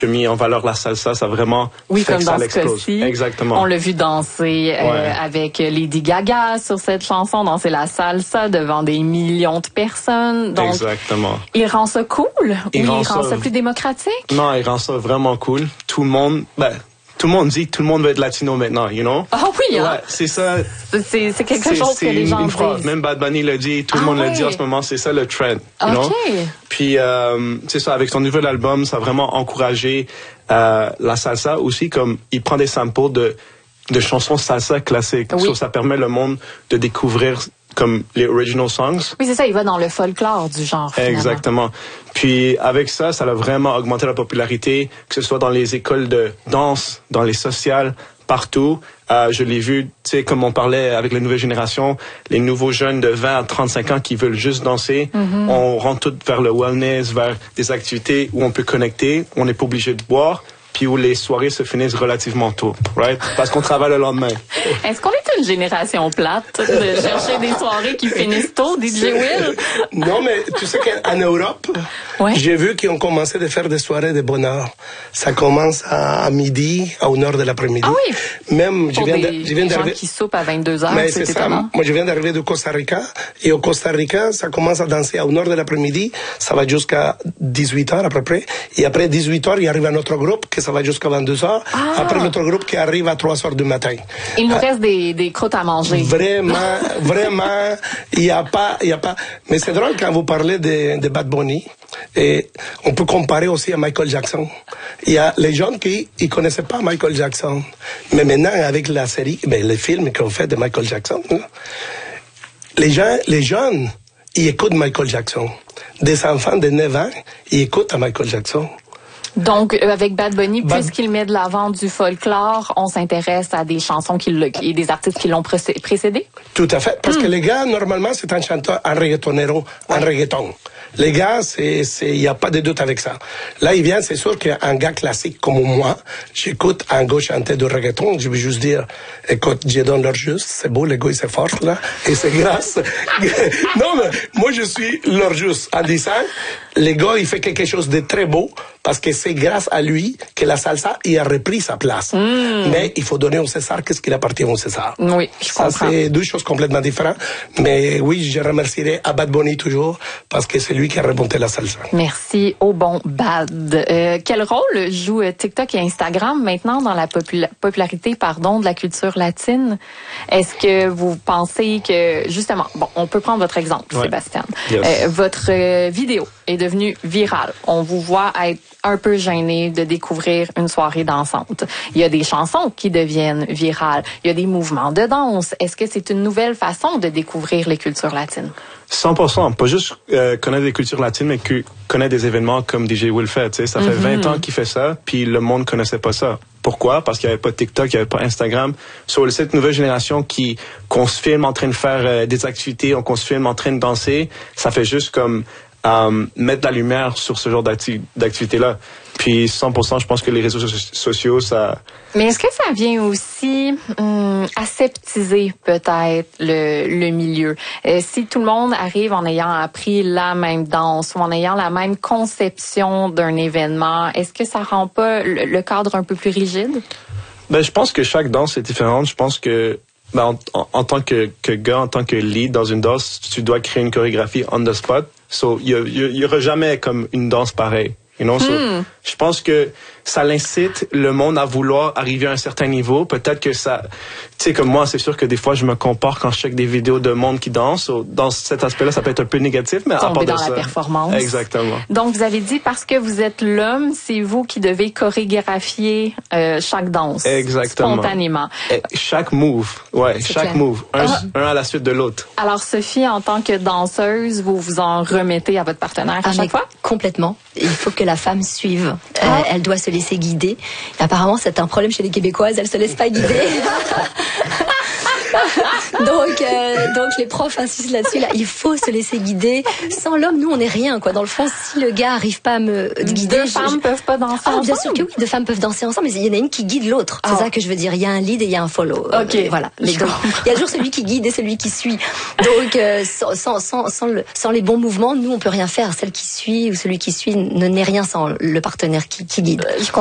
mis en valeur la salsa, ça a vraiment fait que ça l'explose. Exactement. On l'a vu danser avec Lady Gaga sur cette chanson, danser la salsa devant des millions de personnes. Donc, exactement. Il rend ça cool ou il rend ça plus démocratique? Non, il rend ça vraiment cool. Tout le monde dit que tout le monde veut être latino maintenant, you know? Ah oui, hein? Ouais, c'est ça. C'est quelque chose que les gens disent. Même Bad Bunny l'a dit, tout le monde le dit en ce moment, c'est ça le trend, you know? Puis, c'est ça, avec son nouvel album, ça a vraiment encouragé la salsa aussi, comme il prend des samples de chansons salsa classiques. Oui. Ça permet le monde de découvrir comme les original songs. Oui, c'est ça, il va dans le folklore du genre, finalement. Exactement. Puis avec ça a vraiment augmenté la popularité, que ce soit dans les écoles de danse, dans les sociales, partout. Je l'ai vu, tu sais, comme on parlait avec la nouvelle génération, les nouveaux jeunes de 20 à 35 ans qui veulent juste danser. On rentre tout vers le wellness, vers des activités où on peut connecter, où on n'est pas obligé de boire, puis où les soirées se finissent relativement tôt, right? Parce qu'on travaille le lendemain. Est-ce qu'on est une génération plate de chercher des soirées qui finissent tôt, DJ Will? Non, mais tu sais qu'en Europe, j'ai vu qu'ils ont commencé à faire des soirées de bonne heure. Ça commence à midi, à 1h de l'après-midi. Ah oui? Même, je viens d'arriver. Gens qui soupent à 22h, mais c'est ça. Moi, je viens d'arriver du Costa Rica. Et au Costa Rica, ça commence à danser à 1h de l'après-midi. Ça va jusqu'à 18h à peu près. Et après 18h, il arrive un autre groupe que ça va jusqu'à 22h. Après l'autre groupe qui arrive à 3h du matin. Il nous reste des croûtes à manger. Vraiment, il y a pas. Mais c'est drôle quand vous parlez de Bad Bunny. Et on peut comparer aussi à Michael Jackson. Il y a les gens qui ne connaissaient pas Michael Jackson. Mais maintenant, avec la série, les films qu'on fait de Michael Jackson, les jeunes, ils écoutent Michael Jackson. Des enfants de 9 ans, ils écoutent à Michael Jackson. Donc, avec Bad Bunny, puisqu'il met de l'avant du folklore, on s'intéresse à des chansons et des artistes qui l'ont précédé? Tout à fait. Parce que les gars, normalement, c'est un chanteur, un reggaetonero, un reggaeton. Les gars, il n'y a pas de doute avec ça. Là, il vient, c'est sûr qu'un gars classique comme moi, j'écoute un gars chanter du reggaeton, je veux juste dire, écoute, je donne leur juste, c'est beau, le gars, il s'efforce, là, et c'est grâce. Non, mais moi, je suis leur juste. En disant, le gars, il fait quelque chose de très beau, parce que c'est grâce à lui que la salsa, il a repris sa place. Mais il faut donner au César qu'est-ce qu'il appartient au César. Oui, je comprends. Ça, c'est deux choses complètement différentes. Mais oui, je remercierai à Bad Bunny toujours, parce que c'est lui qui a remonté la salsa. Merci au bon Bad. Quel rôle joue TikTok et Instagram maintenant dans la popularité de la culture latine? Est-ce que vous pensez que, justement, on peut prendre votre exemple, Sébastien. Yes. Votre vidéo est devenue virale. On vous voit être un peu gêné de découvrir une soirée dansante. Il y a des chansons qui deviennent virales. Il y a des mouvements de danse. Est-ce que c'est une nouvelle façon de découvrir les cultures latines? 100%. Pas juste connaître les cultures latines, mais connaître des événements comme DJ Will fait. Ça fait 20 ans qu'il fait ça, puis le monde connaissait pas ça. Pourquoi? Parce qu'il n'y avait pas TikTok, il n'y avait pas Instagram. Sur cette nouvelle génération qu'on se filme en train de faire des activités, qu'on se filme en train de danser, ça fait juste comme mettre la lumière sur ce genre d'activité-là. Puis 100%, je pense que les réseaux sociaux, ça... Mais est-ce que ça vient aussi aseptiser peut-être le milieu? Si tout le monde arrive en ayant appris la même danse ou en ayant la même conception d'un événement, est-ce que ça rend pas le cadre un peu plus rigide? Je pense que chaque danse est différente. Je pense que en tant que gars, en tant que lead dans une danse, tu dois créer une chorégraphie on the spot. So, il y aura jamais comme une danse pareille. You know? So, je pense que ça l'incite le monde à vouloir arriver à un certain niveau. Peut-être que ça... Tu sais, comme moi, c'est sûr que des fois, je me compare quand je check des vidéos de monde qui danse. So, dans cet aspect-là, ça peut être un peu négatif, mais à part de ça... Tomber dans la performance. Exactement. Donc, vous avez dit, parce que vous êtes l'homme, c'est vous qui devez chorégraphier chaque danse. Exactement. Spontanément. Chaque move. Chaque move. Un à la suite de l'autre. Alors, Sophie, en tant que danseuse, vous vous en remettez à votre partenaire à chaque fois? Complètement. Il faut que la femme suive. Elle doit se laisser guider. Et apparemment, c'est un problème chez les Québécoises. Elles se laissent pas guider. Donc les profs insistent là-dessus. Là, il faut se laisser guider. Sans l'homme, nous, on n'est rien, quoi. Dans le fond, si le gars arrive pas à me guider, deux femmes peuvent pas danser ensemble. Bien sûr que oui, deux femmes peuvent danser ensemble, mais il y en a une qui guide l'autre. C'est ça que je veux dire. Il y a un lead et il y a un follow. Ok. Voilà. Mais donc, il y a toujours celui qui guide et celui qui suit. Donc, sans les bons mouvements, nous, on peut rien faire. Celle qui suit ou celui qui suit ne n'est rien sans le partenaire qui guide.